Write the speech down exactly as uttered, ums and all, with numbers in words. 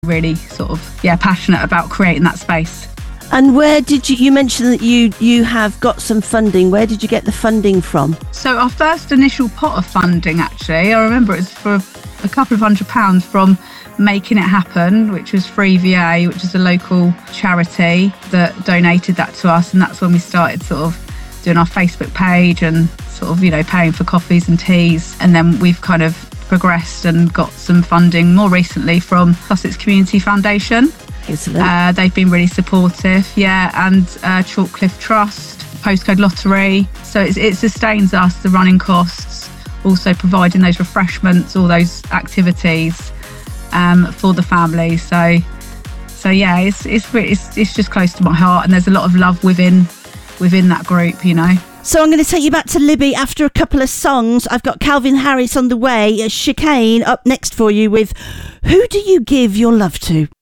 really sort of, yeah, passionate about creating that space. And where did you, you mentioned that you, you have got some funding. Where did you get the funding from? So our first initial pot of funding, actually, I remember it was for a couple of hundred pounds from Making It Happen, which was Free V A, which is a local charity that donated that to us. And that's when we started sort of doing our Facebook page and sort of, you know, paying for coffees and teas. And then we've kind of progressed and got some funding more recently from Sussex Community Foundation. Uh, they've been really supportive, yeah, and uh, Chalkcliffe Trust, Postcode Lottery. So it's, it sustains us, the running costs, also providing those refreshments, all those activities um, for the family. So, so yeah, it's, it's it's it's just close to my heart, and there's a lot of love within within that group, you know. So I'm going to take you back to Libby after a couple of songs. I've got Calvin Harris on the way, Chicane up next for you with Who Do You Give Your Love To?